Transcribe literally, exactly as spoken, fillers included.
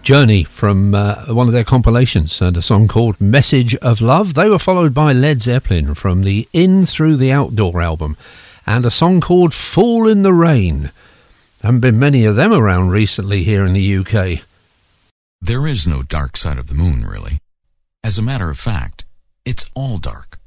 Journey from uh, one of their compilations, and a song called Message of Love. They were followed by Led Zeppelin from the In Through the Outdoor album, and a song called Fall in the Rain. Haven't been many of them around recently here in the U K. There is no dark side of the moon, really. As a matter of fact, it's all dark.